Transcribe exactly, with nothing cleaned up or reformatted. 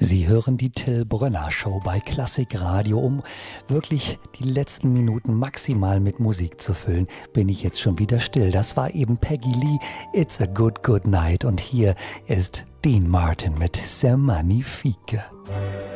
Sie hören die Till Brönner Show bei Klassik Radio. Um wirklich die letzten Minuten maximal mit Musik zu füllen, bin ich jetzt schon wieder still. Das war eben Peggy Lee, It's a Good Good Night. Und hier ist Dean Martin mit C'est Magnifique.